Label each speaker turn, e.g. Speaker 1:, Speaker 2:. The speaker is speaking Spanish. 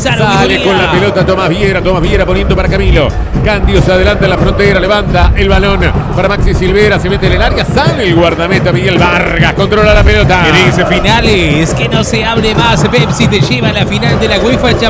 Speaker 1: Sale con la pelota Tomás Viera poniendo para Camilo. Candio se adelanta en la frontera, levanta el balón para Maxi Silvera, se mete en el área, sale el guardameta Miguel Vargas, controla la pelota.
Speaker 2: ¿Qué dice finales? Que no se hable más. Pepsi te lleva a la final de la UEFA